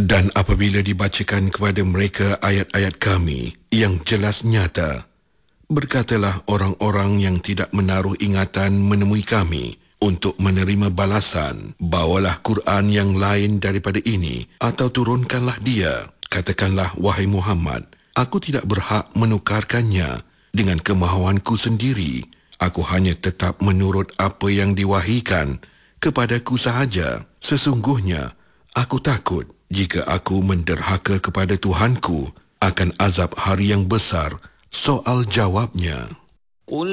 Dan apabila dibacakan kepada mereka ayat-ayat kami yang jelas nyata, berkatalah orang-orang yang tidak menaruh ingatan menemui kami untuk menerima balasan, bawalah Quran yang lain daripada ini atau turunkanlah dia. Katakanlah, wahai Muhammad, aku tidak berhak menukarkannya dengan kemahuanku sendiri. Aku hanya tetap menurut apa yang diwahykan kepadaku sahaja. Sesungguhnya, aku takut jika aku menderhaka kepada Tuhanku akan azab hari yang besar. Soal jawabnya.